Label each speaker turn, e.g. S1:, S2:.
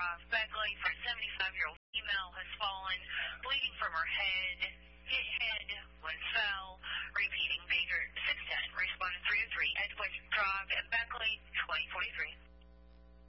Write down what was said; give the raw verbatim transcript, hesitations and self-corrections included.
S1: drive, Beckley for a seventy-five-year-old female has fallen, bleeding from her head, hit head when fell, repeating Baker six ten, responded three oh three, Edgewood Drive, Beckley, twenty forty-three.